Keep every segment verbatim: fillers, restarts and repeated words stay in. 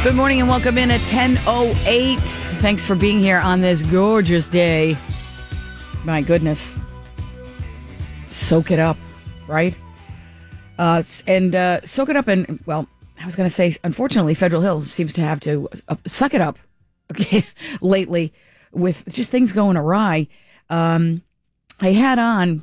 Good morning and welcome in at ten oh eight. Thanks for being here on this gorgeous day. My goodness. Soak it up, right? Uh, and uh, soak it up and, well, I was going to say, unfortunately, Federal Hills seems to have to uh, suck it up okay, lately with just things going awry. Um, I had on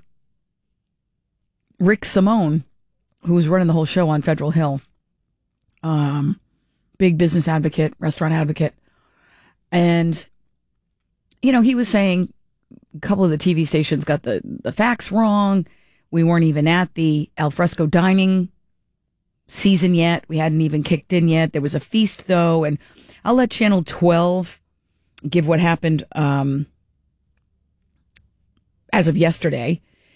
Rick Simone, who was running the whole show on Federal Hill. Um, big business advocate, restaurant advocate. And, you know, he was saying a couple of the T V stations got the, the facts wrong. We weren't even at the alfresco dining season yet. We hadn't even kicked in yet. There was a feast, though. And I'll let Channel twelve give what happened um, as of yesterday.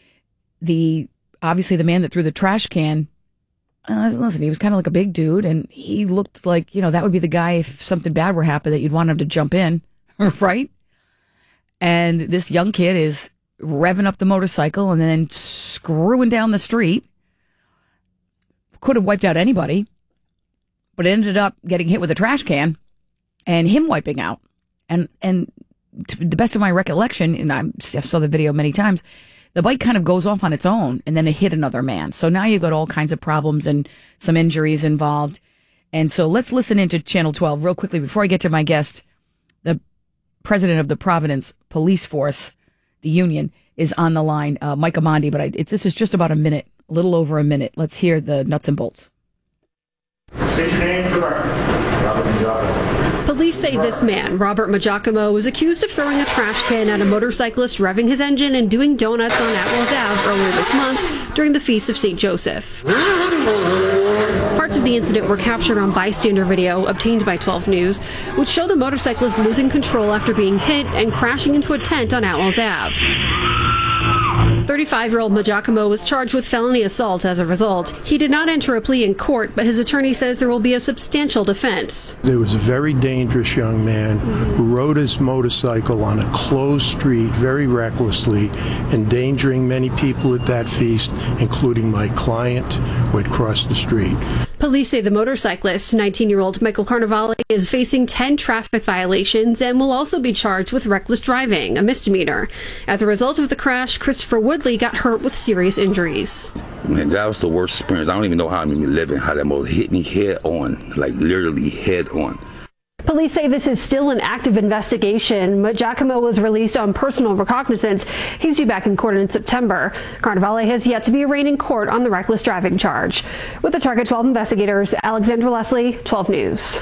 The obviously, the man that threw the trash can, uh, listen, he was kind of like a big dude, and he looked like, you know, that would be the guy if something bad were happening that you'd want him to jump in, right? And this young kid is revving up the motorcycle and then screwing down the street. Could have wiped out anybody, but it ended up getting hit with a trash can and him wiping out. And and to the best of my recollection, and I saw the video many times, the bike kind of goes off on its own and then it hit another man. So now you've got all kinds of problems and some injuries involved. And so let's listen into Channel twelve real quickly before I get to my guest. The president of the Providence Police Force, the union, is on the line, uh, Mike Amandi, but I, it, this is just about a minute, a little over a minute. Let's hear the nuts and bolts. State your name for the record. Robert Majakamo. Police say this man, Robert Majakamo, was accused of throwing a trash can at a motorcyclist, revving his engine, and doing donuts on Atwells Ave earlier this month during the Feast of Saint Joseph. Parts of the incident were captured on bystander video obtained by twelve News, which show the motorcyclist losing control after being hit and crashing into a tent on Atwells Ave. thirty-five-year-old Majakamo was charged with felony assault as a result. He did not enter a plea in court, but his attorney says there will be a substantial defense. There was a very dangerous young man who rode his motorcycle on a closed street very recklessly, endangering many people at that feast, including my client who had crossed the street. Police say the motorcyclist, nineteen-year-old Michael Carnevale, is facing ten traffic violations and will also be charged with reckless driving, a misdemeanor. As a result of the crash, Christopher Woodley got hurt with serious injuries. Man, that was the worst experience. I don't even know how I'm even living, how that motor hit me head on, like literally head on. Police say this is still an active investigation. Majakamo was released on personal recognizance. He's due back in court in September. Carnevale has yet to be arraigned in court on the reckless driving charge. With the Target twelve investigators, Alexandra Leslie, twelve News.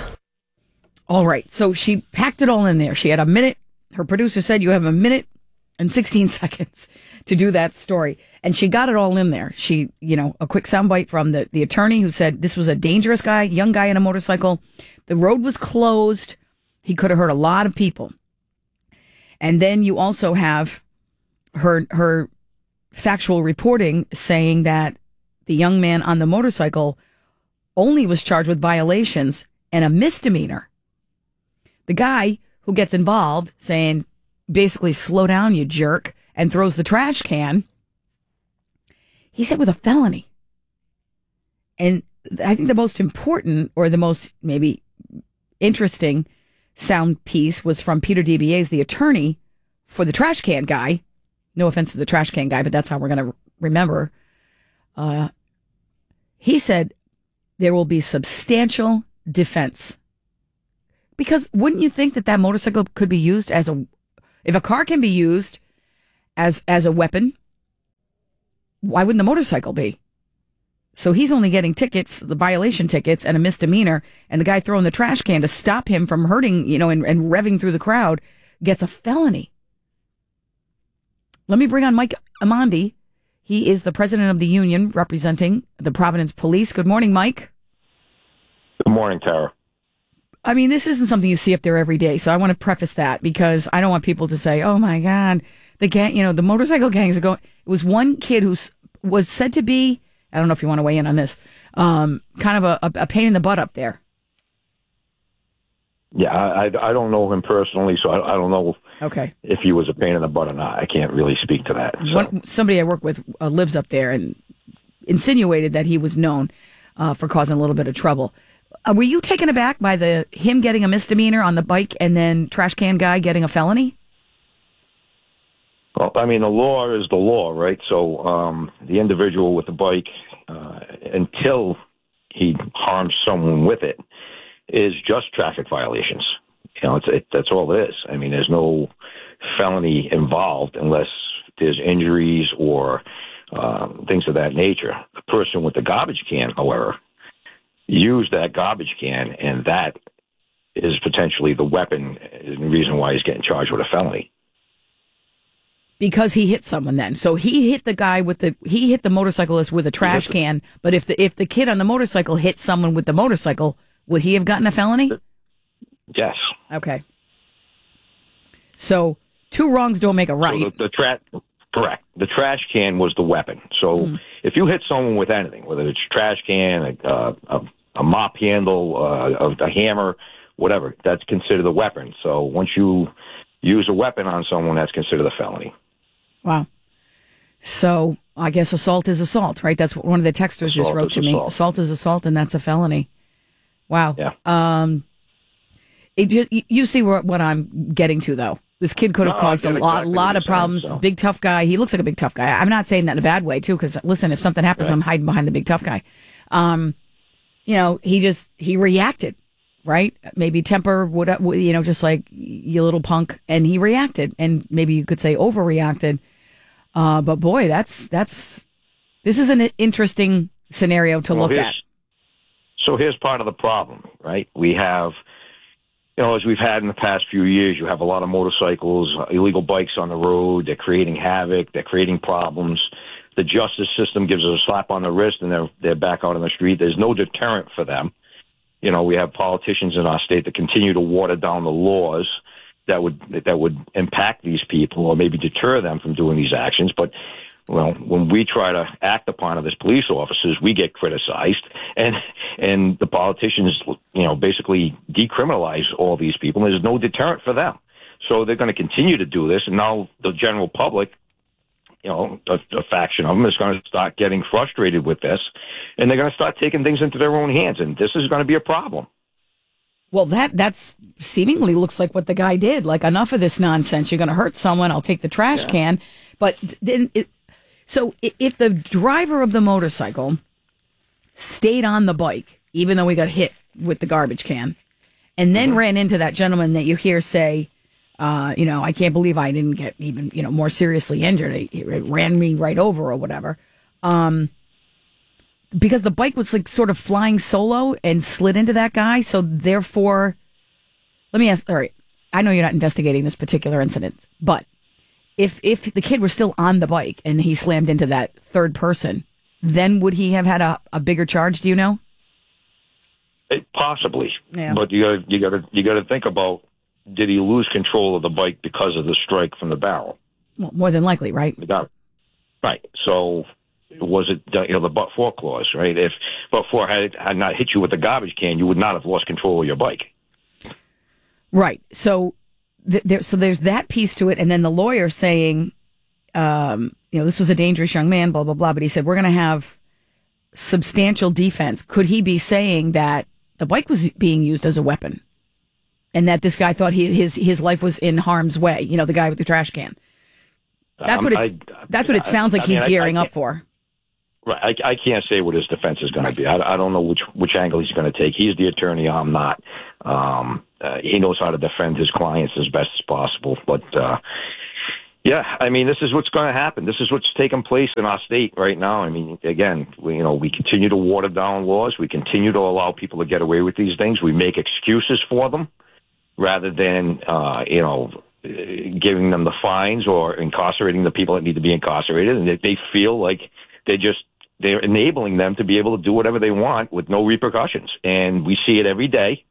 All right, so she packed it all in there. She had a minute. Her producer said you have a minute and sixteen seconds to do that story. And she got it all in there. She, you know, a quick soundbite from the, the attorney who said this was a dangerous guy, young guy in a motorcycle. The road was closed. He could have hurt a lot of people. And then you also have her, her factual reporting saying that the young man on the motorcycle only was charged with violations and a misdemeanor. The guy who gets involved saying, basically, slow down, you jerk, and throws the trash can, he said with a felony. And I think the most important, or the most maybe interesting sound piece was from Peter DeBiase, the attorney for the trash can guy. No offense to the trash can guy, but that's how we're going to remember. Uh, he said there will be substantial defense. Because wouldn't you think that that motorcycle could be used as a, if a car can be used as as a weapon, why wouldn't the motorcycle be? So he's only getting tickets, the violation tickets, and a misdemeanor, and the guy throwing the trash can to stop him from hurting, you know, and, and revving through the crowd gets a felony. Let me bring on Mike Amandi. He is the president of the union representing the Providence Police. Good morning, Mike. Good morning, Tara. I mean, this isn't something you see up there every day, so I want to preface that because I don't want people to say, oh my God, the gang, you know, the motorcycle gangs are going. It was one kid who was said to be, I don't know if you want to weigh in on this, um, kind of a, a pain in the butt up there. Yeah, I, I don't know him personally, so I, I don't know okay. if he was a pain in the butt or not. I can't really speak to that. So. One, somebody I work with uh, lives up there and insinuated that he was known uh, for causing a little bit of trouble. Uh, were you taken aback by the him getting a misdemeanor on the bike and then trash can guy getting a felony? Well, I mean, the law is the law, right? So um, the individual with the bike, uh, until he harms someone with it, is just traffic violations. You know, it's, it, that's all it is. I mean, there's no felony involved unless there's injuries or um, things of that nature. The person with the garbage can, however, used that garbage can, and that is potentially the weapon and the reason why he's getting charged with a felony. Because he hit someone then. So he hit the guy with the, he hit the motorcyclist with a trash can, but if the, if the kid on the motorcycle hit someone with the motorcycle, would he have gotten a felony? Yes. Okay. So two wrongs don't make a right. So the, the tra- correct. The trash can was the weapon. So mm. if you hit someone with anything, whether it's a trash can, a, a, a mop handle, uh, a, a hammer, whatever, that's considered a weapon. So once you use a weapon on someone, that's considered a felony. Wow. So I guess assault is assault, right? That's what one of the texters assault just wrote to assault. me. Assault is assault, and that's a felony. Wow. Yeah. Um, it just, you see what, what I'm getting to, though. This kid could have no, caused a lot, exactly lot of problems. Saying, so. Big tough guy. He looks like a big tough guy. I'm not saying that in a bad way, too, because listen, if something happens, right. I'm hiding behind the big tough guy. Um, you know, he just he reacted. Right? Maybe temper would, you know, just like you little punk, and he reacted, and maybe you could say overreacted. Uh, but boy, that's that's this is an interesting scenario to well, look at. So here's part of the problem, right? We have, you know, as we've had in the past few years, you have a lot of motorcycles, illegal bikes on the road. They're creating havoc. They're creating problems. The justice system gives us a slap on the wrist, and they're they're back out on the street. There's no deterrent for them. You know, we have politicians in our state that continue to water down the laws that would that would impact these people or maybe deter them from doing these actions. But, well, when we try to act upon it as police officers, we get criticized, and and the politicians, you know, basically decriminalize all these people. And there's no deterrent for them, so they're going to continue to do this. And now the general public, you know, a, a faction of them is going to start getting frustrated with this, and they're going to start taking things into their own hands, and this is going to be a problem. Well, that that's seemingly looks like what the guy did. Like, enough of this nonsense. You're going to hurt someone. I'll take the trash yeah. can. But then, it, so if the driver of the motorcycle stayed on the bike, even though he got hit with the garbage can, and then mm-hmm. ran into that gentleman that you hear say, Uh, you know, I can't believe I didn't get even, you know, more seriously injured. It, it ran me right over or whatever. Um, because the bike was like sort of flying solo and slid into that guy. So therefore, let me ask, all right, I know you're not investigating this particular incident, but if, if the kid were still on the bike and he slammed into that third person, then would he have had a, a bigger charge? Do you know? It, possibly. Yeah. But you gotta, you gotta, you gotta think about, did he lose control of the bike because of the strike from the barrel? Well, more than likely, right? Right. So was it, you know, the but-for clause, right? If but-for had, had not hit you with the garbage can, you would not have lost control of your bike. Right. So, th- there, so there's that piece to it, and then the lawyer saying, um, you know, this was a dangerous young man, blah, blah, blah, but he said, we're going to have substantial defense. Could he be saying that the bike was being used as a weapon? And that this guy thought he, his his life was in harm's way. You know, the guy with the trash can. That's um, what it's. I, that's what it sounds like I he's mean, gearing I, I up for. Right. I, I can't say what his defense is going right. to be. I, I don't know which which angle he's going to take. He's the attorney. I'm not. Um, uh, he knows how to defend his clients as best as possible. But uh, yeah, I mean, this is what's going to happen. This is what's taking place in our state right now. I mean, again, we, you know, we continue to water down laws. We continue to allow people to get away with these things. We make excuses for them, rather than, uh, you know, giving them the fines or incarcerating the people that need to be incarcerated. And they, they feel like they just, they're enabling them to be able to do whatever they want with no repercussions. And we see it every day.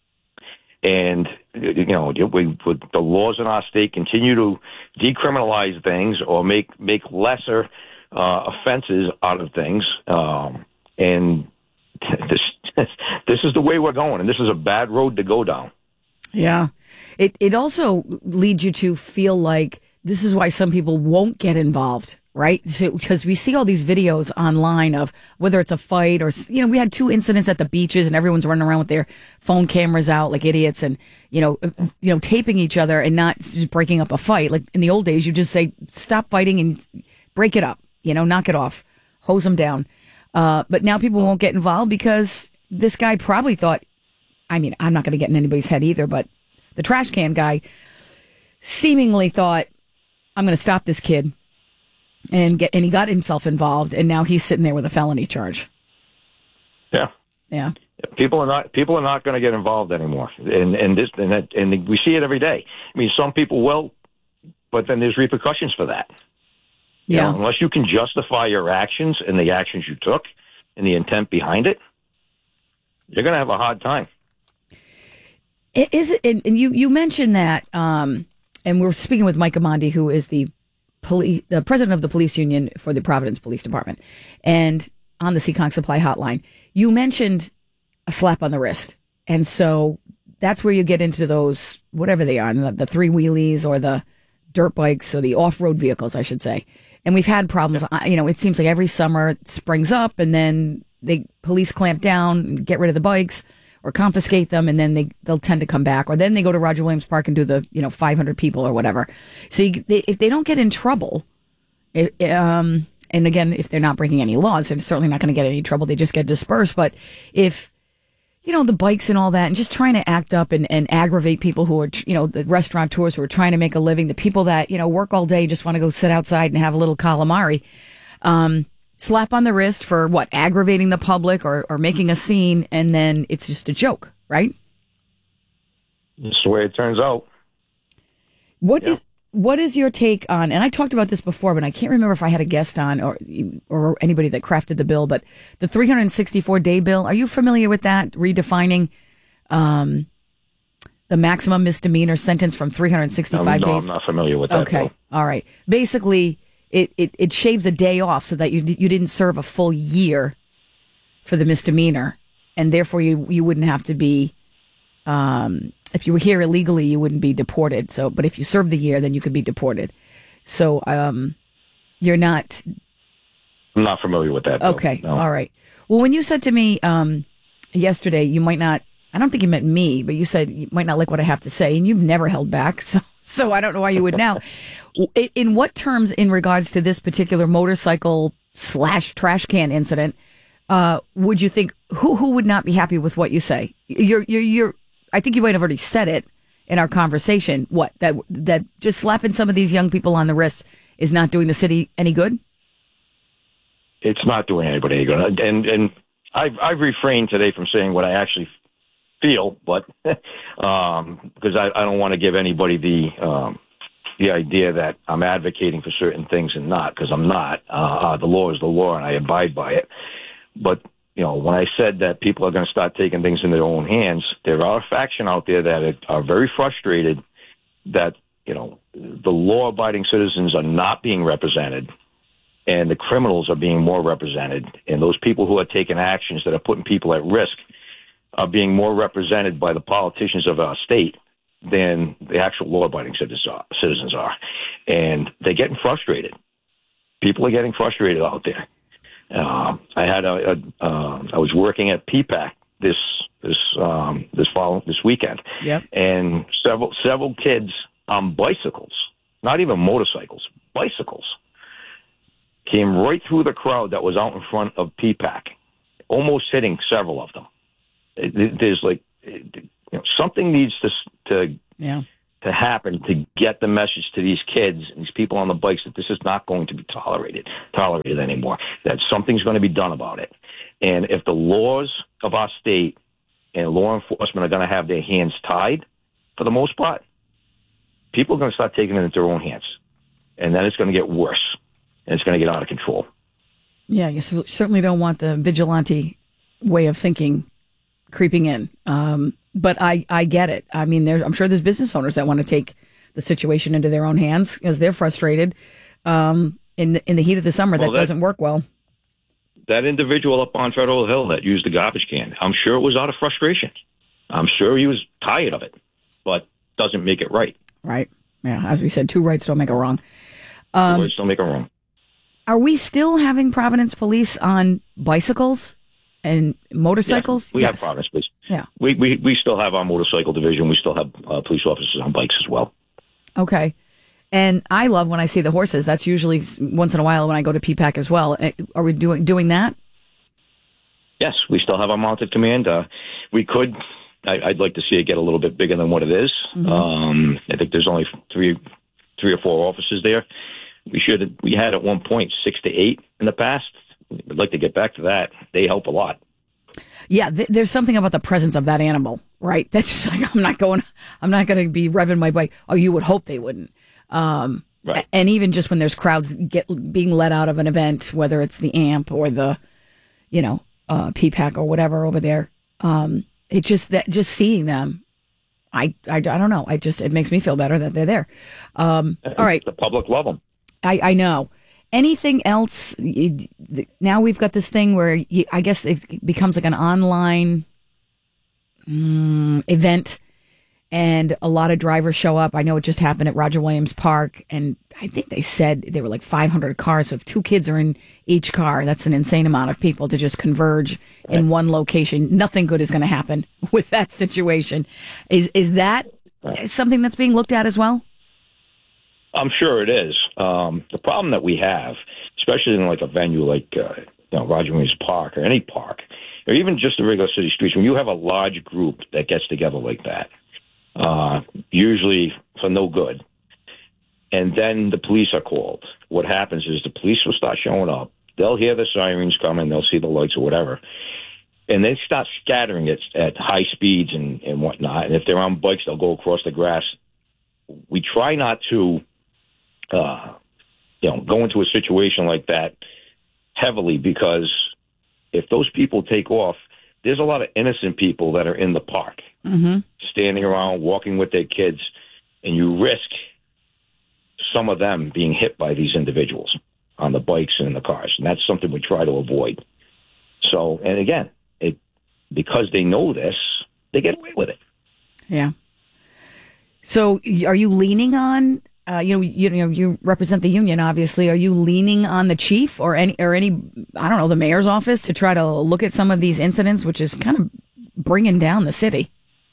And, you know, we, the laws in our state continue to decriminalize things or make, make lesser uh, offenses out of things. Um, and this, this is the way we're going. And this is a bad road to go down. Yeah. It it also leads you to feel like this is why some people won't get involved right? So, because we see all these videos online of whether it's a fight or, you know, we had two incidents at the beaches and everyone's running around with their phone cameras out like idiots and, you know, you know, taping each other and not just breaking up a fight. Like in the old days, you just say, stop fighting and break it up, you know, knock it off, hose them down. Uh, but now people won't get involved because this guy probably thought, I mean, I'm not going to get in anybody's head either, but the trash can guy seemingly thought, I'm going to stop this kid. And get and he got himself involved, and now he's sitting there with a felony charge. Yeah, yeah. People are not people are not going to get involved anymore, and and this and that, and we see it every day. I mean, some people will, but then there's repercussions for that. You Yeah. know, unless you can justify your actions and the actions you took and the intent behind it, you're going to have a hard time. Is it? And and you you mentioned that, um, and we're speaking with Mike Amandi, who is the police, the president of the police union for the Providence Police Department, and on the Seekonk Supply Hotline, you mentioned a slap on the wrist, and so that's where you get into those whatever they are, the, the three wheelies or the dirt bikes or the off-road vehicles, I should say. And we've had problems. Yeah. You know, it seems like every summer it springs up, and then they police clamp down, and get rid of the bikes or confiscate them, and then they, they'll tend to come back. Or then they go to Roger Williams Park and do the, you know, five hundred people or whatever. So you, they, if they don't get in trouble, it, um, and again, if they're not breaking any laws, they're certainly not going to get any trouble. They just get dispersed. But if, you know, the bikes and all that, and just trying to act up and, and aggravate people who are, you know, the restaurateurs who are trying to make a living, the people that, you know, work all day, just want to go sit outside and have a little calamari, um, slap on the wrist for what, aggravating the public or, or making a scene, and then it's just a joke, right? That's the way it turns out. What yeah. is what is your take on, and I talked about this before, but I can't remember if I had a guest on or or anybody that crafted the bill, but the three hundred sixty-four day bill, are you familiar with that, redefining um, the maximum misdemeanor sentence from three hundred sixty-five no, no, days? I'm not familiar with that. Okay, bill. All right. Basically, It, it it shaves a day off so that you you didn't serve a full year for the misdemeanor, and therefore you, you wouldn't have to be, um, if you were here illegally, you wouldn't be deported. So, but if you served the year, then you could be deported. So, um, you're not. I'm not familiar with that. Bill. Okay, no. All right. Well, when you said to me um, yesterday, you might not. I don't think you meant me, but you said you might not like what I have to say, and you've never held back. So, so I don't know why you would now. In what terms, in regards to this particular motorcycle slash trash can incident, uh, would you think who who would not be happy with what you say? You're you're you're. I think you might have already said it in our conversation. What that that just slapping some of these young people on the wrists is not doing the city any good. It's not doing anybody any good, and and I've I've refrained today from saying what I actually feel, but um, because I, I don't want to give anybody the um, the idea that I'm advocating for certain things and not, because I'm not. Uh, the law is the law, and I abide by it. But you know, when I said that people are going to start taking things in their own hands, there are a faction out there that are very frustrated that you know the law-abiding citizens are not being represented, and the criminals are being more represented, and those people who are taking actions that are putting people at risk are being more represented by the politicians of our state than the actual law-abiding citizens are. And they're getting frustrated. People are getting frustrated out there. Uh, I had a, a uh, I was working at P PAC this this um, this fall this weekend, Yep. and several several kids on bicycles, not even motorcycles, bicycles, came right through the crowd that was out in front of P PAC, almost hitting several of them. There's like, you know, something needs to to Yeah. to happen to get the message to these kids and these people on the bikes that this is not going to be tolerated tolerated anymore. That something's going to be done about it. And if the laws of our state and law enforcement are going to have their hands tied, for the most part, people are going to start taking it into their own hands, and then it's going to get worse, and it's going to get out of control. Yeah, you certainly don't want the vigilante way of thinking creeping in. Um, but I, I get it. I mean, there, I'm sure there's business owners that want to take the situation into their own hands because they're frustrated. Um, in the, in the heat of the summer, well, that, that doesn't work well. That individual up on Federal Hill that used the garbage can, I'm sure it was out of frustration. I'm sure he was tired of it, but doesn't make it right. Right. Yeah. As we said, two rights don't make a wrong. Um, two rights don't make a wrong. Are we still having Providence police on bicycles and motorcycles? Yeah, we yes. have Providence police. Yeah. We, we we still have our motorcycle division. We still have uh, police officers on bikes as well. Okay. And I love when I see the horses. That's usually once in a while when I go to P PAC as well. Are we doing doing that? Yes, we still have our mounted command. Uh, we could. I, I'd like to see it get a little bit bigger than what it is. Mm-hmm. Um, I think there's only three, three or four officers there. We should. We had at one point six to eight in the past. We'd like to get back to that. They help a lot. Yeah, th- there's something about the presence of that animal, right? That's just like, I'm not going. I'm not going to be revving my bike. Oh, you would hope they wouldn't. Um, right. And even just when there's crowds get being let out of an event, whether it's the A M P or the, you know, uh, P PAC or whatever over there, um, it just that just seeing them, I, I I don't know. I just it makes me feel better that they're there. Um, all right, the public love them. I, I know. Anything else? Now we've got this thing where you, I guess it becomes like an online um, event, and a lot of drivers show up. I know it just happened at Roger Williams Park, and I think they said there were like five hundred cars. So if two kids are in each car, that's an insane amount of people to just converge in one location. Nothing good is going to happen with that situation. Is is that something that's being looked at as well? I'm sure it is. Um, the problem that we have, especially in like a venue like uh, you know, Roger Williams Park or any park, or even just the regular city streets, when you have a large group that gets together like that, uh, usually for no good, and then the police are called, what happens is the police will start showing up. They'll hear the sirens coming, they'll see the lights or whatever, and they start scattering it at high speeds and, and whatnot. And if they're on bikes, they'll go across the grass. We try not to Uh, you know, go into a situation like that heavily, because if those people take off, there's a lot of innocent people that are in the park, mm-hmm. standing around, walking with their kids, and you risk some of them being hit by these individuals on the bikes and in the cars, and that's something we try to avoid. So, and again, it because they know this, they get away with it. Yeah. So, are you leaning on? Uh, you know, you, you know, you represent the union. Obviously, are you leaning on the chief or any, or any, I don't know, the mayor's office to try to look at some of these incidents, which is kind of bringing down the city?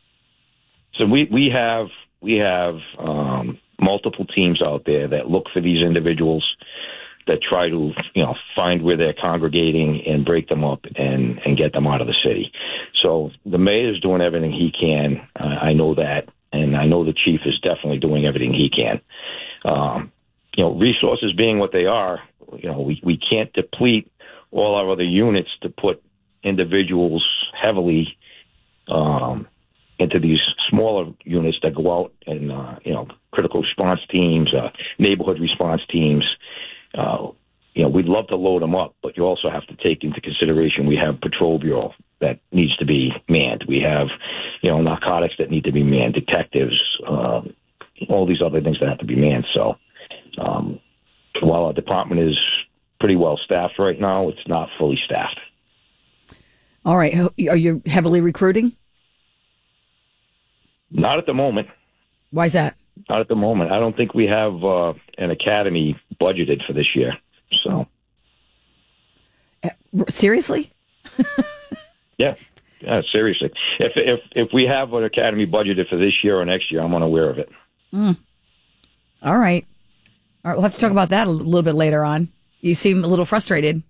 So we we have we have um, multiple teams out there that look for these individuals, that try to you know find where they're congregating and break them up and and get them out of the city. So the mayor is doing everything he can. Uh, I know that. And I know the chief is definitely doing everything he can. Um, you know, resources being what they are, you know, we, we can't deplete all our other units to put individuals heavily um, into these smaller units that go out and, uh, you know, critical response teams, uh, neighborhood response teams. Uh, you know, we'd love to load them up, but you also have to take into consideration we have Patrol Bureau that needs to be manned. We have, you know, narcotics that need to be manned, detectives, uh, all these other things that have to be manned. So um, while our department is pretty well staffed right now, it's not fully staffed. All right. Are you heavily recruiting? Not at the moment. Why is that? Not at the moment. I don't think we have uh, an academy budgeted for this year. So, uh, seriously? Yeah, yeah, seriously. If if if we have an academy budgeted for this year or next year, I'm unaware of it. Mm. All right. All right. We'll have to talk about that a little bit later on. You seem a little frustrated.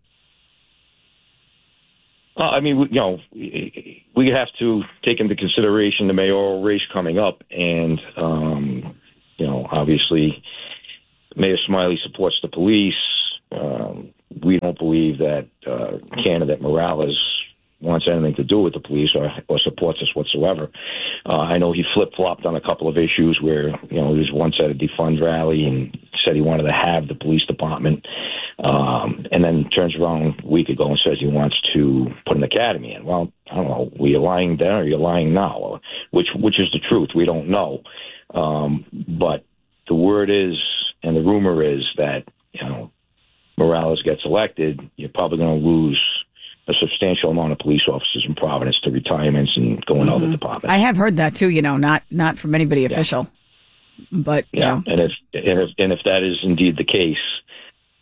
Uh, I mean, we, you know, we, we have to take into consideration the mayoral race coming up, and um, you know, obviously, Mayor Smiley supports the police. Um, we don't believe that uh, candidate Morales wants anything to do with the police or, or supports us whatsoever. Uh, I know he flip-flopped on a couple of issues where, you know, he was once at a defund rally and said he wanted to have the police department, um, and then turns around a week ago and says he wants to put an academy in. Well, I don't know, were you lying then or are you lying now? Or which, which is the truth? We don't know. Um, but the word is, and the rumor is that, you know, Morales gets elected, you're probably going to lose a substantial amount of police officers in Providence to retirements and go in mm-hmm. other departments. I have heard that too, you know, not not from anybody official, yeah. but yeah. You know. And if and if and if that is indeed the case,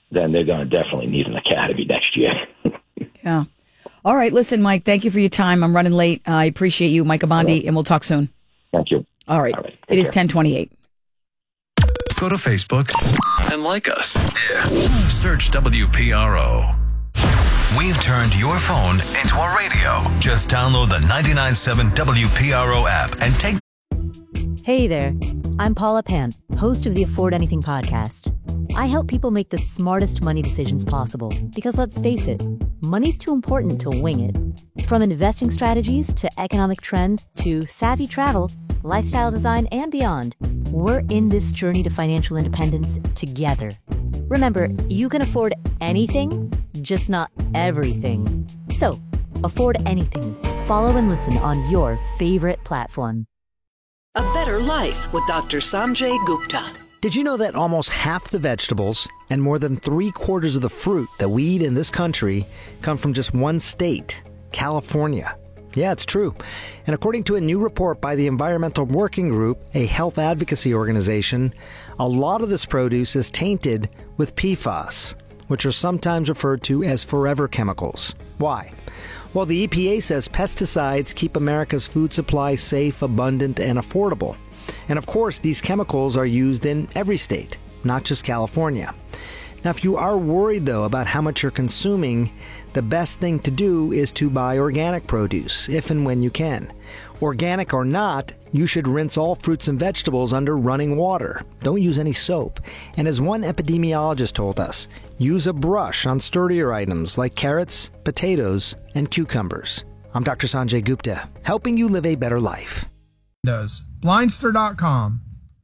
then they're going to definitely need an academy next year. Yeah. All right. Listen, Mike, thank you for your time. I'm running late. I appreciate you, Mike Abandi, right. And we'll talk soon. Thank you. All right. All right. It care. Is ten twenty-eight. Go to Facebook and like us. Yeah. Search W P R O. We've turned your phone into a radio. Just download the ninety-nine point seven W P R O app and take... Hey there. I'm Paula Pan, host of the Afford Anything podcast. I help people make the smartest money decisions possible because, let's face it, money's too important to wing it. From investing strategies to economic trends to savvy travel, lifestyle design, and beyond, we're in this journey to financial independence together. Remember, you can afford anything, just not everything. So, afford anything. Follow and listen on your favorite platform. A better life with Doctor Sanjay Gupta. Did you know that almost half the vegetables and more than three quarters of the fruit that we eat in this country come from just one state, California? Yeah, it's true. And according to a new report by the Environmental Working Group, a health advocacy organization, a lot of this produce is tainted with P FAS, which are sometimes referred to as forever chemicals. Why? Well, the E P A says pesticides keep America's food supply safe, abundant, and affordable. And of course, these chemicals are used in every state, not just California. Now, if you are worried, though, about how much you're consuming, the best thing to do is to buy organic produce, if and when you can. Organic or not, you should rinse all fruits and vegetables under running water. Don't use any soap. And as one epidemiologist told us, use a brush on sturdier items like carrots, potatoes, and cucumbers. I'm Doctor Sanjay Gupta, helping you live a better life. Does Blindster dot com.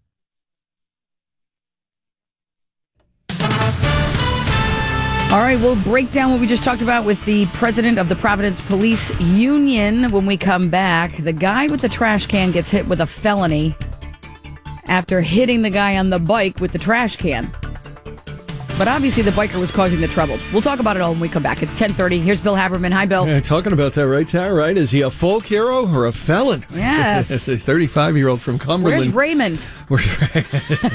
All right, we'll break down what we just talked about with the president of the Providence Police Union when we come back. The guy with the trash can gets hit with a felony after hitting the guy on the bike with the trash can. But obviously the biker was causing the trouble. We'll talk about it all when we come back. It's ten thirty. Here's Bill Haberman. Hi, Bill. Yeah, talking about that right there, right? Is he a folk hero or a felon? Yes. It's a thirty-five-year-old from Cumberland. Where's Raymond? Where's Raymond?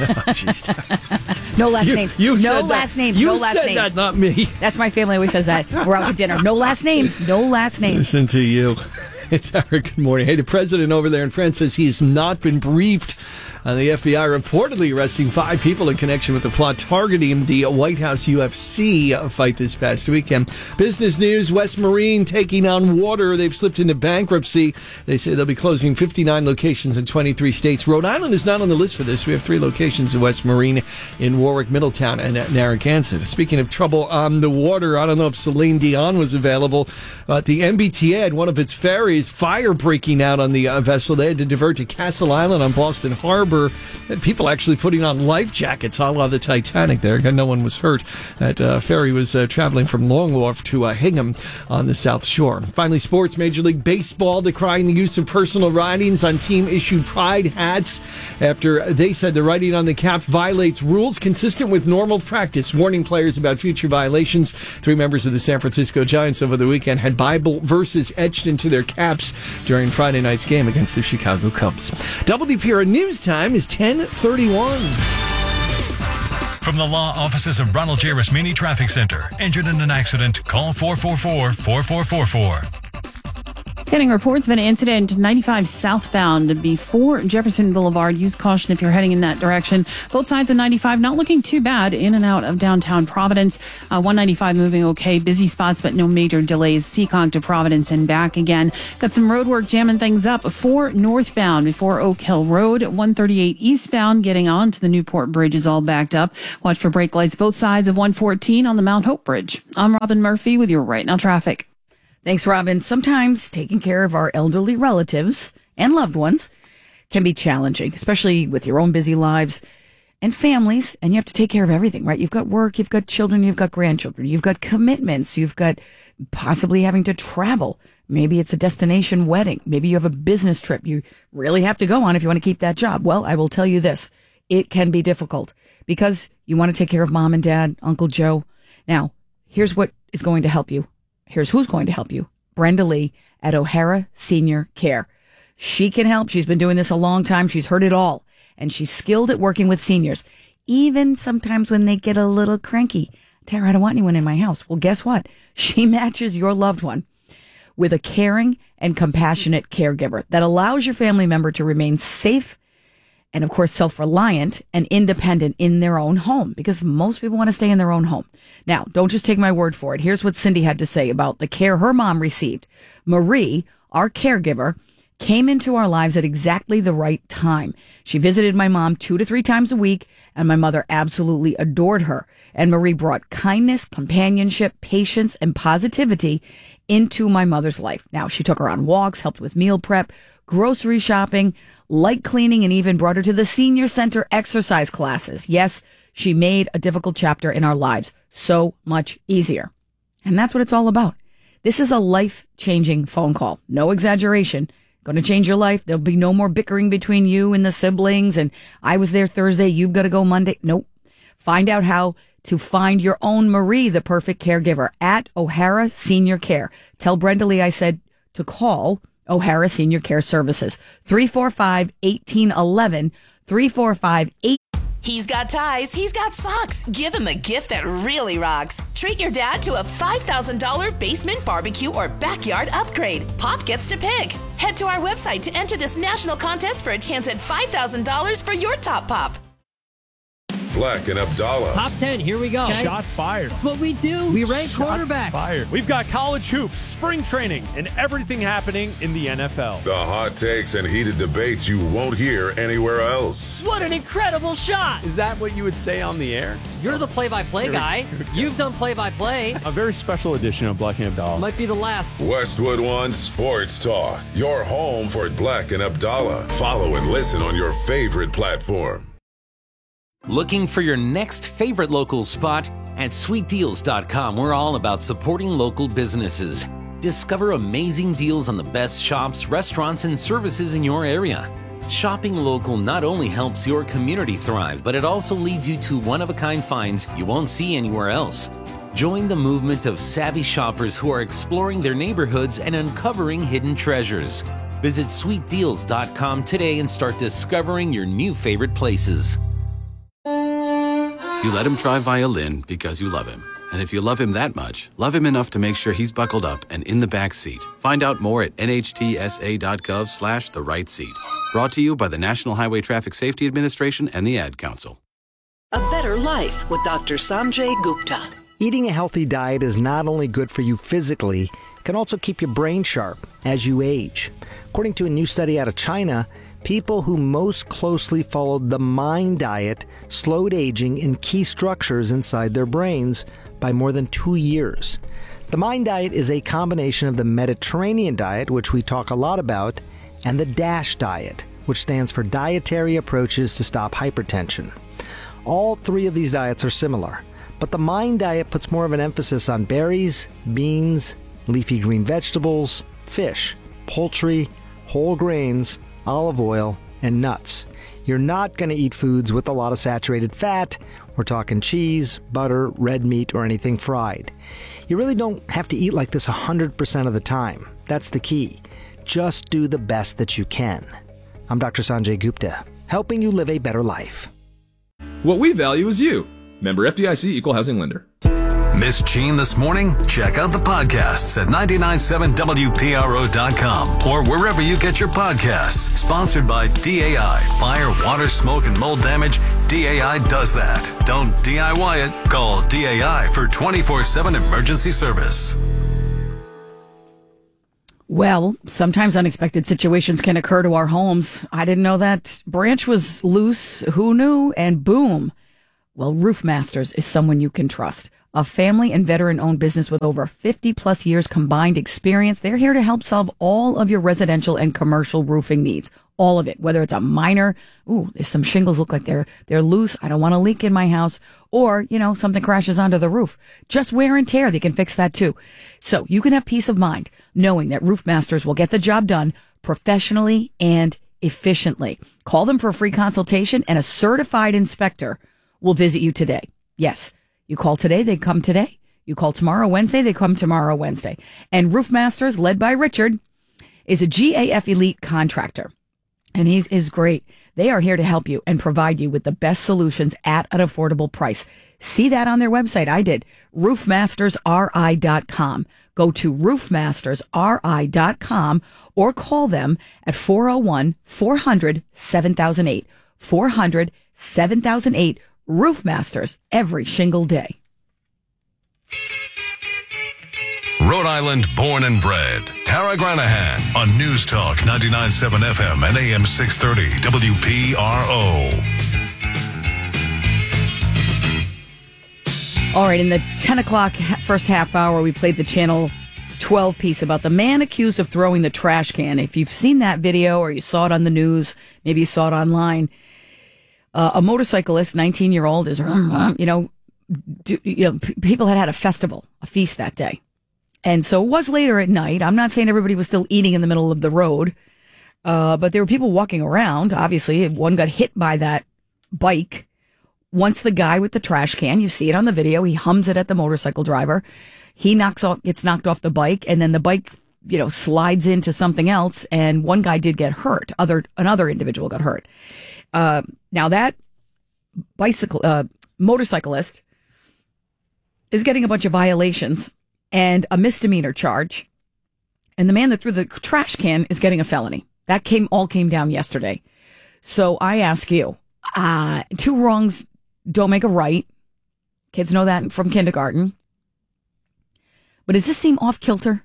Oh, no last you, names. You no said last that. names. You no last said names. that, not me. That's my family always says that. We're out to dinner. No last names. No last names. Listen to you. It's Eric. Good morning. Hey, the president over there in France says he's not been briefed on the F B I reportedly arresting five people in connection with the plot targeting the White House U F C fight this past weekend. Business news, West Marine taking on water. They've slipped into bankruptcy. They say they'll be closing fifty-nine locations in twenty-three states. Rhode Island is not on the list for this. We have three locations in West Marine, in Warwick, Middletown, and at Narragansett. Speaking of trouble on the water, I don't know if Celine Dion was available, but the M B T A had one of its ferries, fire breaking out on the uh, vessel. They had to divert to Castle Island on Boston Harbor. And people actually putting on life jackets a la the Titanic there. No one was hurt. That uh, ferry was uh, traveling from Long Wharf to uh, Hingham on the South Shore. Finally, sports. Major League Baseball decrying the use of personal writings on team-issued pride hats after they said the writing on the cap violates rules consistent with normal practice, warning players about future violations. Three members of the San Francisco Giants over the weekend had Bible verses etched into their caps during Friday night's game against the Chicago Cubs. W P R News Time is ten thirty-one. From the law offices of Ronald J. Rasmini Traffic Center. Injured in an accident? Call four four four, four four four four. Getting reports of an incident ninety-five southbound before Jefferson Boulevard. Use caution if you're heading in that direction. Both sides of ninety-five not looking too bad in and out of downtown Providence. Uh, one ninety-five moving okay. Busy spots, but no major delays. Seekonk to Providence and back again. Got some road work jamming things up. four northbound before Oak Hill Road. one thirty-eight eastbound getting on to the Newport Bridge is all backed up. Watch for brake lights both sides of one fourteen on the Mount Hope Bridge. I'm Robin Murphy with your Right Now traffic. Thanks, Robin. Sometimes taking care of our elderly relatives and loved ones can be challenging, especially with your own busy lives and families. And you have to take care of everything, right? You've got work, you've got children, you've got grandchildren, you've got commitments, you've got possibly having to travel. Maybe it's a destination wedding. Maybe you have a business trip you really have to go on if you want to keep that job. Well, I will tell you this. It can be difficult because you want to take care of mom and dad, Uncle Joe. Now, here's what is going to help you. Here's who's going to help you. Brenda Lee at O'Hara Senior Care. She can help. She's been doing this a long time. She's heard it all. And she's skilled at working with seniors, even sometimes when they get a little cranky. Tara, I don't want anyone in my house. Well, guess what? She matches your loved one with a caring and compassionate caregiver that allows your family member to remain safe and, of course, self-reliant and independent in their own home, because most people want to stay in their own home. Now, don't just take my word for it. Here's what Cindy had to say about the care her mom received. Marie, our caregiver, came into our lives at exactly the right time. She visited my mom two to three times a week, and my mother absolutely adored her. And Marie brought kindness, companionship, patience, and positivity into my mother's life. Now, she took her on walks, helped with meal prep, grocery shopping, light cleaning, and even brought her to the senior center exercise classes. Yes, she made a difficult chapter in our lives so much easier. And that's what it's all about. This is a life-changing phone call. No exaggeration. Going to change your life. There'll be no more bickering between you and the siblings. And I was there Thursday. You've got to go Monday. Nope. Find out how to find your own Marie, the perfect caregiver, at O'Hara Senior Care. Tell Brenda Lee I said to call O'Hara Senior Care Services. three four five, one eight one one. three four five, eight He's got ties, he's got socks. Give him a gift that really rocks. Treat your dad to a five thousand dollars basement barbecue or backyard upgrade. Pop gets to pick. Head to our website to enter this national contest for a chance at five thousand dollars for your top pop. Black and Abdallah. Top ten, here we go. Okay. Shots fired. That's what we do. We rank Shots quarterbacks. Fired. We've got college hoops, spring training, and everything happening in the N F L. The hot takes and heated debates you won't hear anywhere else. What an incredible shot. Is that what you would say on the air? You're the play-by-play guy. You've done play-by-play. A very special edition of Black and Abdallah. Might be the last. Westwood One Sports Talk. Your home for Black and Abdallah. Follow and listen on your favorite platform. Looking for your next favorite local spot? At sweet deals dot com, we're all about supporting local businesses. Discover amazing deals on the best shops, restaurants, and services in your area. Shopping local not only helps your community thrive, but it also leads you to one-of-a-kind finds you won't see anywhere else. Join the movement of savvy shoppers who are exploring their neighborhoods and uncovering hidden treasures. Visit sweet deals dot com today and start discovering your new favorite places. You let him try violin because you love him. And if you love him that much, love him enough to make sure he's buckled up and in the back seat. Find out more at N H T S A dot gov slash the right seat. Brought to you by the National Highway Traffic Safety Administration and the Ad Council. A better life with Doctor Sanjay Gupta. Eating a healthy diet is not only good for you physically, it can also keep your brain sharp as you age. According to a new study out of China, people who most closely followed the MIND diet slowed aging in key structures inside their brains by more than two years. The MIND diet is a combination of the Mediterranean diet, which we talk a lot about, and the DASH diet, which stands for Dietary Approaches to Stop Hypertension. All three of these diets are similar, but the MIND diet puts more of an emphasis on berries, beans, leafy green vegetables, fish, poultry, whole grains, olive oil, and nuts. You're not going to eat foods with a lot of saturated fat. We're talking cheese, butter, red meat, or anything fried. You really don't have to eat like this one hundred percent of the time. That's the key. Just do the best that you can. I'm Doctor Sanjay Gupta, helping you live a better life. What we value is you. Member F D I C Equal Housing Lender. Miss Gene this morning? Check out the podcasts at nine nine seven W P R O dot com or wherever you get your podcasts. Sponsored by D A I. Fire, water, smoke, and mold damage. D A I does that. Don't D I Y it. Call D A I for twenty-four seven emergency service. Well, sometimes unexpected situations can occur to our homes. I didn't know that branch was loose. Who knew? And boom. Well, Roof Masters is someone you can trust. A family and veteran-owned business with over fifty plus years combined experience. They're here to help solve all of your residential and commercial roofing needs. All of it, whether it's a minor, ooh, there's some shingles look like they're they're loose. I don't want a leak in my house. Or, you know, something crashes onto the roof. Just wear and tear. They can fix that too. So you can have peace of mind knowing that Roof Masters will get the job done professionally and efficiently. Call them for a free consultation and a certified inspector will visit you today. Yes. You call today, they come today. You call tomorrow, Wednesday, they come tomorrow, Wednesday. And Roof Masters, led by Richard, is a G A F Elite contractor. And he's is great. They are here to help you and provide you with the best solutions at an affordable price. See that on their website. I did. roof masters r i dot com. Go to roof masters r i dot com or call them at four oh one, four hundred, seven thousand eight. four hundred, seven thousand eight. Roof Masters, every shingle day. Rhode Island born and bred. Tara Granahan on News Talk ninety-nine point seven F M and A M six thirty W P R O. All right, in the ten o'clock first half hour, we played the Channel twelve piece about the man accused of throwing the trash can. If you've seen that video or you saw it on the news, maybe you saw it online, uh, a motorcyclist, nineteen-year-old, is, you know, do, you know, p- people had had a festival, a feast that day. And so it was later at night. I'm not saying everybody was still eating in the middle of the road, uh, but there were people walking around. Obviously, one got hit by that bike. Once the guy with the trash can, you see it on the video, he hums it at the motorcycle driver. He knocks off, gets knocked off the bike, and then the bike, you know, slides into something else. And one guy did get hurt. Other another individual got hurt. Uh, now that bicycle uh, motorcyclist is getting a bunch of violations and a misdemeanor charge, and the man that threw the trash can is getting a felony. That came all came down yesterday. So I ask you, uh, two wrongs don't make a right. Kids know that from kindergarten. But does this seem off kilter?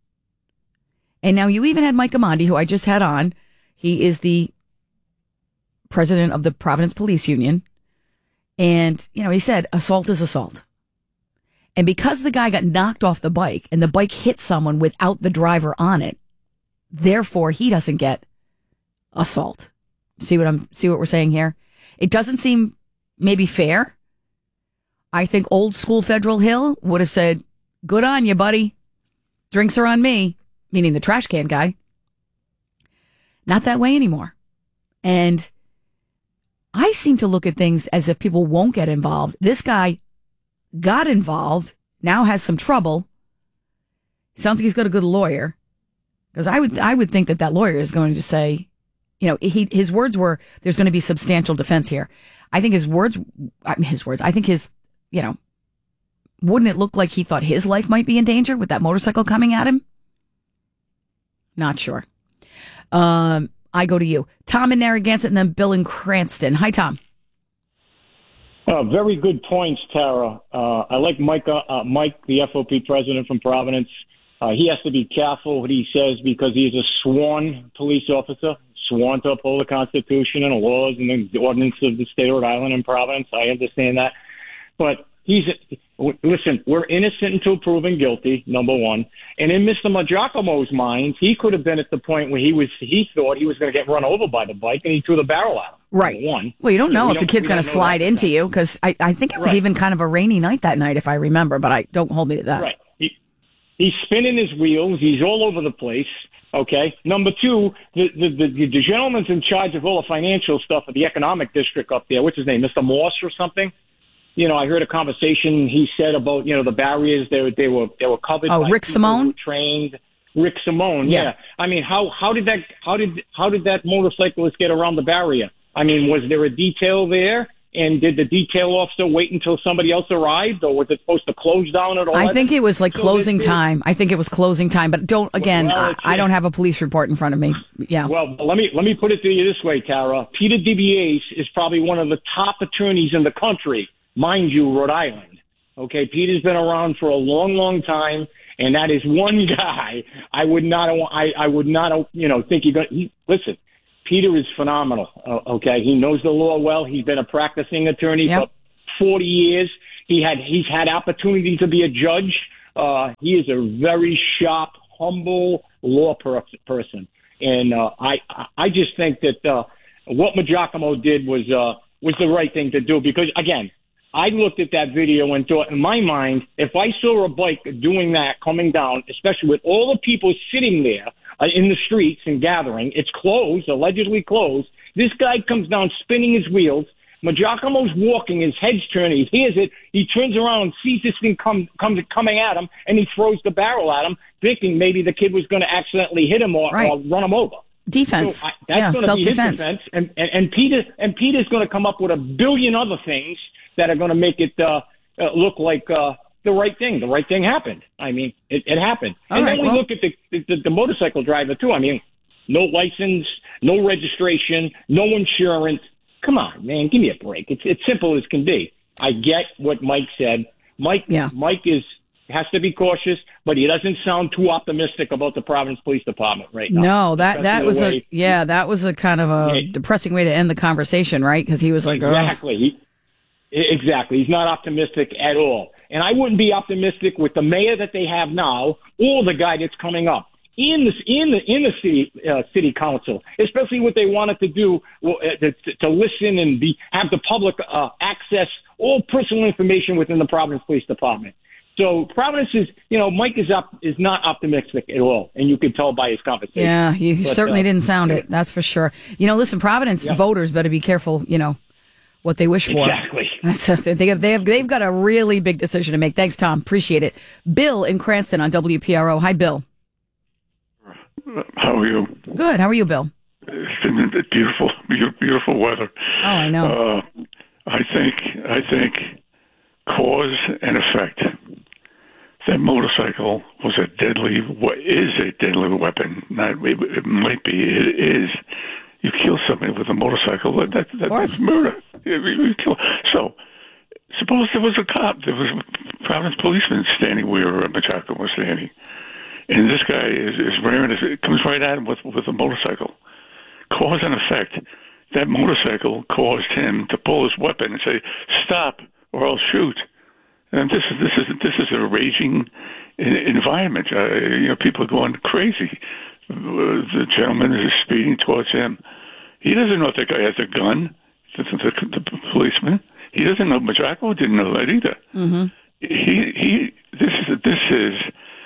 And now you even had Mike Amandi, who I just had on. He is the president of the Providence Police Union. And, you know, he said assault is assault. And because the guy got knocked off the bike and the bike hit someone without the driver on it, therefore he doesn't get assault. See what I'm, see what we're saying here? It doesn't seem maybe fair. I think old school Federal Hill would have said, good on you, buddy. Drinks are on me, meaning the trash can guy. Not that way anymore. And I seem to look at things as if people won't get involved. This guy got involved, now has some trouble. Sounds like he's got a good lawyer. Because I would I would think that that lawyer is going to say, you know, he his words were, there's going to be substantial defense here. I think his words, I mean, his words, I think his, you know, wouldn't it look like he thought his life might be in danger with that motorcycle coming at him? Not sure. Um, I go to you. Tom in Narragansett and then Bill in Cranston. Hi, Tom. Uh, very good points, Tara. Uh, I like Mike, uh, uh, Mike, the F O P president from Providence. Uh, he has to be careful what he says because he's a sworn police officer, sworn to uphold the Constitution and the laws and the ordinance of the state of Rhode Island and Providence. I understand that. But he's, listen, we're innocent until proven guilty, number one. And in Mister Giacomo's mind, he could have been at the point where he was, he thought he was going to get run over by the bike and he threw the barrel at him. Right. One. Well, you don't know we if don't, the kid's going to slide into you because I, I think it was right. even kind of a rainy night that night, if I remember, but I don't hold me to that. Right. He, he's spinning his wheels. He's all over the place. Okay. Number two, the, the, the, the gentleman's in charge of all the financial stuff of the economic district up there. What's his name? Mister Morse or something? You know, I heard a conversation he said about, you know, the barriers. They were, they were, they were covered. Oh, by Rick people Simone? who were trained. Rick Simone. Yeah. yeah. I mean, how, how did that, how did, how did that motorcyclist get around the barrier? I mean, was there a detail there? And did the detail officer wait until somebody else arrived, or was it supposed to close down at all? I think it was like so closing this, time. I think it was closing time, but don't, again, well, I, I don't have a police report in front of me. Yeah. Well, let me let me put it to you this way, Tara. Peter DiBiase is probably one of the top attorneys in the country, mind you, Rhode Island. Okay, Peter's been around for a long, long time, and that is one guy I would not, I, I would not, you know, think you're going to, listen, Peter is phenomenal, uh, okay? He knows the law well. He's been a practicing attorney yep. for forty years. He had He's had opportunity to be a judge. Uh, he is a very sharp, humble law per- person. And uh, I I just think that uh, what Giacomo did was uh, was the right thing to do because, again, I looked at that video and thought, in my mind, if I saw a bike doing that coming down, especially with all the people sitting there, Uh, in the streets and gathering. It's closed, allegedly closed. This guy comes down spinning his wheels. Giacomo's walking, his head's turning. He hears it. He turns around and sees this thing come, come, coming at him, and he throws the barrel at him, thinking maybe the kid was going to accidentally hit him or, right. or run him over. defense. So I, that's yeah, going to be self-defense. his defense. And, and, and Peter and Peter's going to come up with a billion other things that are going to make it uh, uh, look like uh, the right thing. The right thing happened. I mean, it, it happened. All and right, then we well, look at the, the the motorcycle driver too. I mean, no license, no registration, no insurance. Come on, man, give me a break. It's it's simple as can be. I get what Mike said. Mike, yeah. Mike is has to be cautious, but he doesn't sound too optimistic about the Providence Police Department right now. No, that that was way. a yeah, that was a kind of a Yeah. depressing way to end the conversation, right? Because he was like, exactly, he, exactly. He's not optimistic at all, and I wouldn't be optimistic with the mayor that they have now or the guy that's coming up in the in the in the city uh, city council, especially what they wanted to do well, uh, to, to listen and be have the public uh, access all personal information within the Providence Police Department. So Providence is, you know, Mike is up is not optimistic at all, and you could tell by his conversation. Yeah, you But, certainly uh, didn't sound it. That's for sure. You know, listen, Providence Yeah. voters better be careful. You know what they wish for. Exactly. That's a, they have, they have they've got a really big decision to make. Thanks, Tom. Appreciate it. Bill in Cranston on W P R O. Hi, Bill. How are you? Good. How are you, Bill? It's been beautiful, beautiful weather. Oh, I know. Uh, I think, I think, cause and effect. That motorcycle was a deadly, what is a deadly weapon? Not, it, it might be. It is. You kill somebody with a motorcycle. That, that, that that's murder. You, you kill. So, suppose there was a cop. There was a Providence policeman standing where Machaco was standing. And this guy is, is rearing his, it comes right at him with, with a motorcycle. Cause and effect. That motorcycle caused him to pull his weapon and say, stop or I'll shoot. And this is, this is, this is a raging environment. Uh, you know, people are going crazy. Uh, the gentleman is speeding towards him. He doesn't know if that guy has a gun, the, the, the policeman. He doesn't know, Machaco didn't know that either. Mm-hmm. He, he, this is, this is,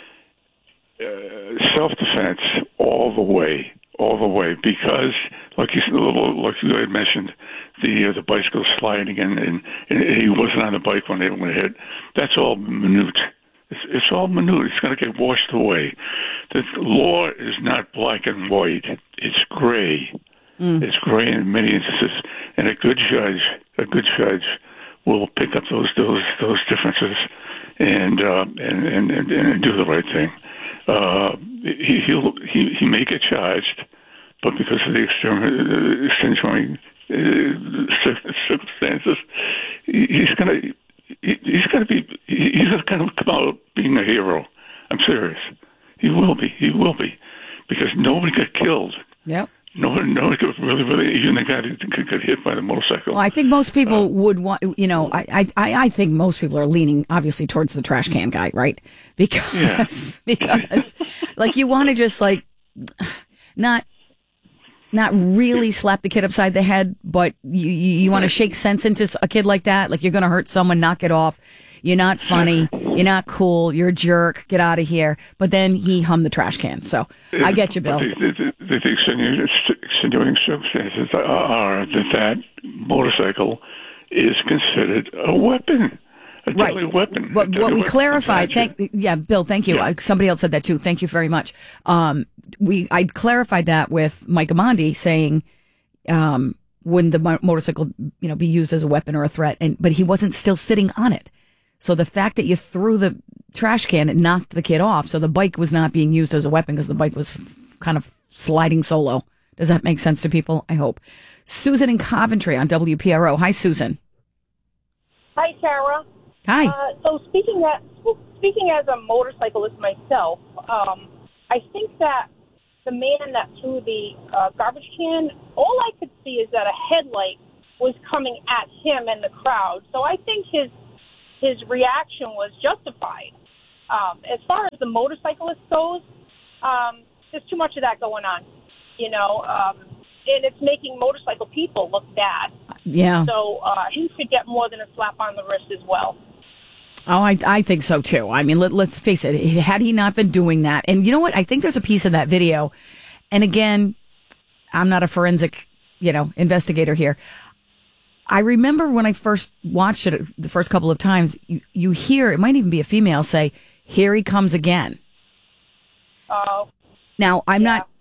Uh, self-defense all the way, all the way, because, like you, like you had mentioned, the uh, the bicycle sliding and, and, and he wasn't on the bike when they went hit. That's all minute. It's, it's all minute. It's going to get washed away. The law is not black and white. It's gray. Mm. It's gray in many instances, and a good judge, a good judge, will pick up those those those differences and uh, and, and, and and do the right thing. Uh, he he'll, he he may get charged, but because of the extenuating uh, circumstances, he's gonna he, he's gonna be he's gonna come out being a hero. I'm serious. He will be. He will be, because nobody got killed. Yep. No one, no one got really, really, even the guy that got hit by the motorcycle. Well, I think most people uh, would want, you know, I, I, I think most people are leaning obviously towards the trash can guy, right? Because, yeah. because like you want to just like not, not really slap the kid upside the head, but you, you, you want to shake sense into a kid like that. Like you're going to hurt someone, knock it off. You're not funny. You're not cool. You're a jerk. Get out of here. But then he hummed the trash can. So I get you, Bill. The, the, the, the extenuating circumstances are that that motorcycle is considered a weapon, a right. deadly weapon. But what we weapon. clarified, thank, yeah, Bill, thank you. Yeah. Somebody else said that too. Thank you very much. Um, we I clarified that with Mike Amandi saying, um, wouldn't the mo- motorcycle, you know, be used as a weapon or a threat? And but he wasn't still sitting on it. So the fact that you threw the trash can, it knocked the kid off. So the bike was not being used as a weapon because the bike was f- kind of sliding solo. Does that make sense to people? I hope. Susan in Coventry on W P R O. Hi, Susan. Hi, Tara. Hi. Uh, so speaking as, speaking as a motorcyclist myself, um, I think that the man that threw the uh, garbage can, all I could see is that a headlight was coming at him and the crowd. So I think his his reaction was justified. Um, as far as the motorcyclist goes, um, there's too much of that going on, you know, um, and it's making motorcycle people look bad. Yeah. So uh, he should get more than a slap on the wrist as well. Oh, I, I think so too. I mean, let, let's face it. Had he not been doing that, and you know what? I think there's a piece of that video. And again, I'm not a forensic, you know, investigator here. I remember when I first watched it the first couple of times, you, you hear, it might even be a female say, "Here he comes again." Oh. Now, I'm yeah. not,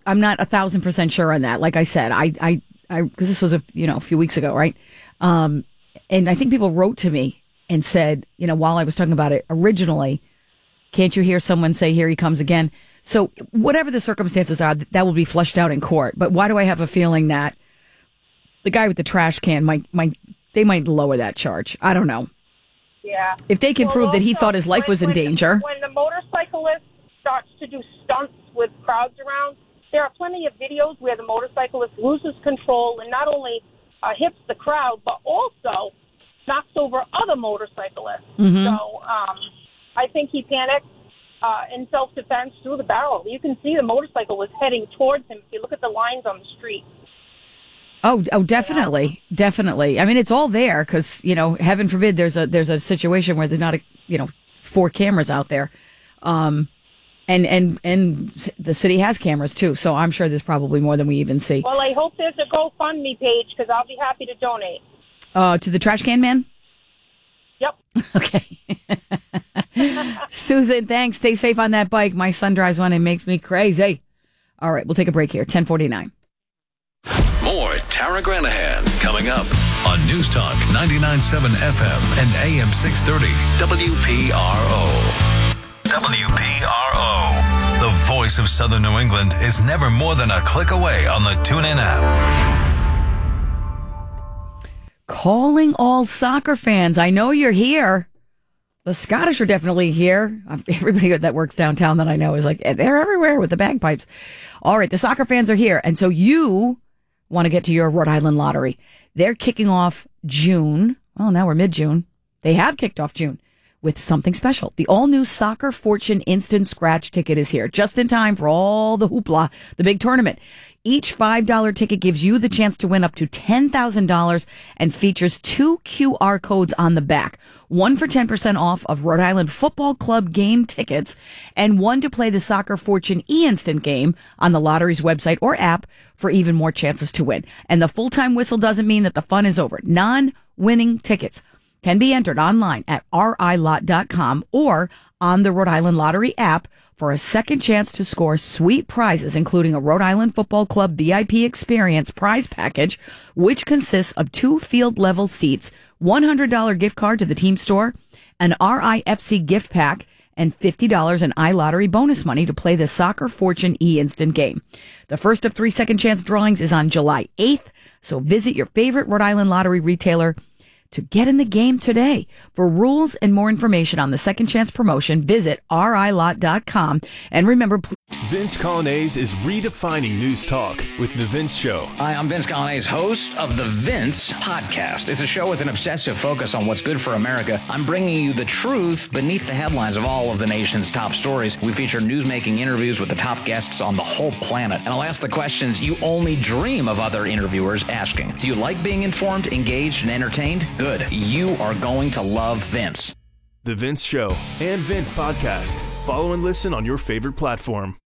I'm not a thousand percent sure on that. Like I said, I, I, I, because this was a you know a few weeks ago, right? Um, and I think people wrote to me and said, you know, while I was talking about it originally, can't you hear someone say, "Here he comes again"? So whatever the circumstances are, that will be flushed out in court. But why do I have a feeling that the guy with the trash can might might they might lower that charge? I don't know. Yeah. If they can Well, prove that he also, thought his life when- was in when- danger. When the motorcyclist starts to do stunts with crowds around, there are plenty of videos where the motorcyclist loses control and not only uh, hits the crowd, but also knocks over other motorcyclists. Mhm. So um, I think he panicked uh, in self-defense through the barrel. You can see the motorcycle was heading towards him if you look at the lines on the street. Oh, oh, definitely, definitely. I mean, it's all there because you know, heaven forbid, there's a there's a situation where there's not a you know four cameras out there, um, and and and the city has cameras too. So I'm sure there's probably more than we even see. Well, I hope there's a GoFundMe page because I'll be happy to donate. Uh, to the trash can man. Yep. Okay. Susan, thanks. Stay safe on that bike. My son drives one and makes me crazy. All right, we'll take a break here. ten forty-nine. More Tara Granahan coming up on News Talk ninety-nine point seven F M and A M six thirty W P R O. W P R O. The voice of Southern New England is never more than a click away on the TuneIn app. Calling all soccer fans. I know you're here. The Scottish are definitely here. Everybody that works downtown that I know is like, they're everywhere with the bagpipes. All right, the soccer fans are here. And so you want to get to your Rhode Island lottery. They're kicking off June. Well, now we're mid-June. They have kicked off June with something special. The all-new Soccer Fortune Instant Scratch ticket is here, just in time for all the hoopla, the big tournament. Each five dollar ticket gives you the chance to win up to ten thousand dollars and features two Q R codes on the back. One for ten percent off of Rhode Island Football Club game tickets and one to play the Soccer Fortune e-instant game on the lottery's website or app for even more chances to win. And the full-time whistle doesn't mean that the fun is over. Non-winning tickets can be entered online at r i lot dot com or on the Rhode Island Lottery app for a second chance to score sweet prizes, including a Rhode Island Football Club V I P experience prize package, which consists of two field-level seats, one hundred dollars gift card to the team store, an R I F C gift pack, and fifty dollars in iLottery bonus money to play the Soccer Fortune e-instant game. The first of three second chance drawings is on July eighth, so visit your favorite Rhode Island Lottery retailer to get in the game today. For rules and more information on the Second Chance promotion, visit r i lot dot com. And remember, please. Vince Colonnese is redefining news talk with The Vince Show. Hi, I'm Vince Colonnese, host of The Vince Podcast. It's a show with an obsessive focus on what's good for America. I'm bringing you the truth beneath the headlines of all of the nation's top stories. We feature newsmaking interviews with the top guests on the whole planet. And I'll ask the questions you only dream of other interviewers asking. Do you like being informed, engaged, and entertained? Good. You are going to love Vince. The Vince Show and Vince Podcast. Follow and listen on your favorite platform.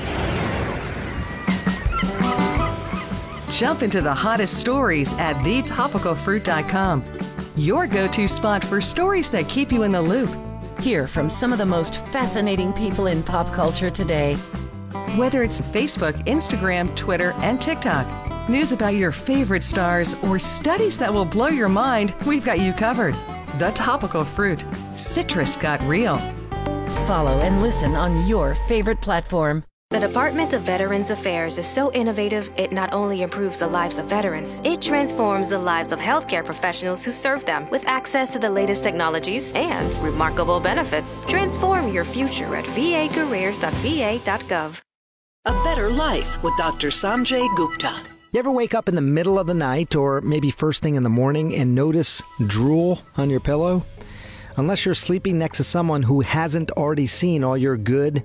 Jump into the hottest stories at the topical fruit dot com. Your go-to spot for stories that keep you in the loop. Hear from some of the most fascinating people in pop culture today. Whether it's Facebook, Instagram, Twitter, and TikTok. News about your favorite stars or studies that will blow your mind, we've got you covered. The Topical Fruit. Citrus got real. Follow and listen on your favorite platform. The Department of Veterans Affairs is so innovative, it not only improves the lives of veterans, it transforms the lives of healthcare professionals who serve them with access to the latest technologies and remarkable benefits. Transform your future at v a careers dot v a dot gov. A better life with Doctor Sanjay Gupta. You ever wake up in the middle of the night or maybe first thing in the morning and notice drool on your pillow? Unless you're sleeping next to someone who hasn't already seen all your good,